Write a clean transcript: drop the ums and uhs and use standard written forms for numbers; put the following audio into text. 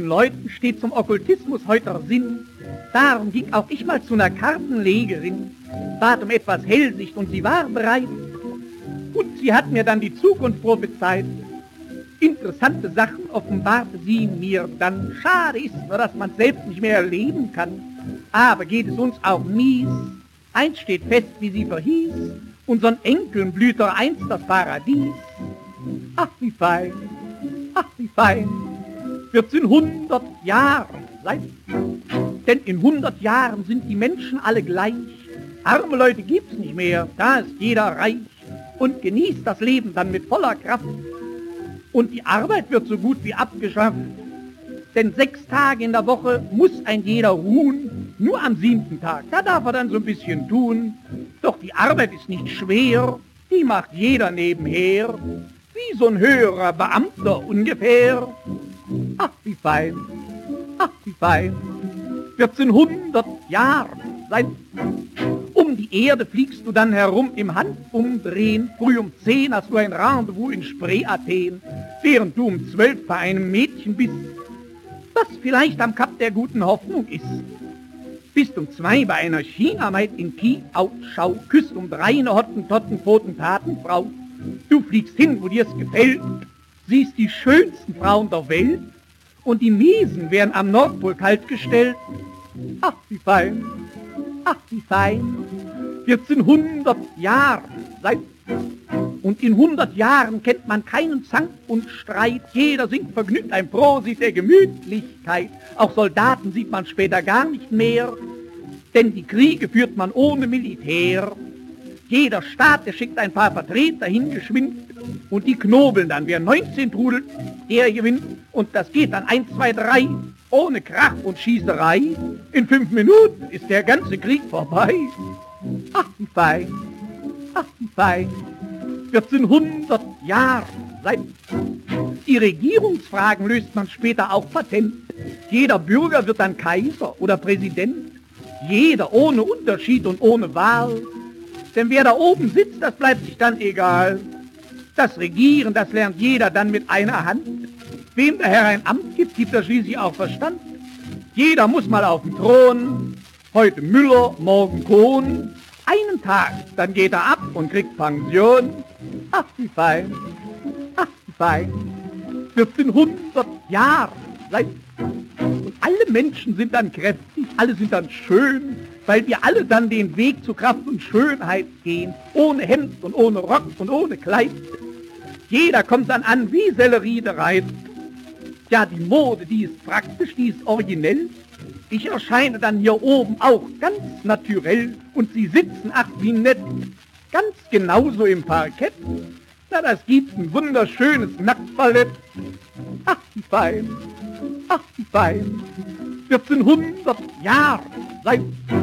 jungen Leuten steht zum Okkultismus heute der Sinn. Darum ging auch ich mal zu einer Kartenlegerin, bat um etwas Hellsicht und sie war bereit. Und sie hat mir dann die Zukunft prophezeit. Interessante Sachen offenbarte sie mir dann. Schade ist nur, dass man selbst nicht mehr erleben kann. Aber geht es uns auch mies? Eins steht fest, wie sie verhieß, unseren Enkeln blüht doch einst das Paradies. Ach, wie fein, ach, wie fein, wird's in 100 Jahren sein. Denn in 100 Jahren sind die Menschen alle gleich. Arme Leute gibt's nicht mehr, da ist jeder reich und genießt das Leben dann mit voller Kraft. Und die Arbeit wird so gut wie abgeschafft. Denn 6 Tage in der Woche muss ein jeder ruhen. Nur am 7. Tag, da darf er dann so ein bisschen tun. Doch die Arbeit ist nicht schwer, die macht jeder nebenher. Wie so ein höherer Beamter ungefähr. Ach, wie fein, ach, wie fein, wird's in 100 Jahren sein. Um die Erde fliegst du dann herum im Handumdrehen. Früh um 10 hast du ein Rendezvous in Spree, Athen, während du um 12 bei einem Mädchen bist, das vielleicht am Kap der guten Hoffnung ist. Bist um 2 bei einer China-Maid in Kie-Out-Schau, küsst um 3 eine Hottentotten-Potentatenfrau. Du fliegst hin, wo dir's gefällt, siehst die schönsten Frauen der Welt und die Miesen werden am Nordpol kalt gestellt. Ach, wie fein, ach, wie fein, wird's in 100 Jahren sein. Und in 100 Jahren kennt man keinen Zank und Streit. Jeder singt vergnügt ein Prosit der Gemütlichkeit. Auch Soldaten sieht man später gar nicht mehr, denn die Kriege führt man ohne Militär. Jeder Staat, der schickt ein paar Vertreter hingeschwind und die knobeln dann. Wer 19 trudelt, der gewinnt. Und das geht dann 1, 2, 3, ohne Krach und Schießerei. In 5 Minuten ist der ganze Krieg vorbei. Ach, wie fein, ach, wie fein, wird's in 100 Jahren sein. Die Regierungsfragen löst man später auch patent. Jeder Bürger wird dann Kaiser oder Präsident. Jeder ohne Unterschied und ohne Wahl. Denn wer da oben sitzt, das bleibt sich dann egal. Das Regieren, das lernt jeder dann mit einer Hand. Wem der Herr ein Amt gibt, gibt er schließlich auch Verstand. Jeder muss mal auf den Thron. Heute Müller, morgen Kohn. Einen Tag, dann geht er ab und kriegt Pension. Ach, wie fein, ach, wie fein, wird's in 100 Jahren sein. Und alle Menschen sind dann kräftig, alle sind dann schön, weil wir alle dann den Weg zu Kraft und Schönheit gehen, ohne Hemd und ohne Rock und ohne Kleid. Jeder kommt dann an wie Sellerie der Reit. Ja, die Mode, die ist praktisch, die ist originell. Ich erscheine dann hier oben auch ganz naturell und sie sitzen, ach wie nett, ganz genauso im Parkett. Na, das gibt ein wunderschönes Nacktballett. Ach, wie fein, wird's in 100 Jahren sein.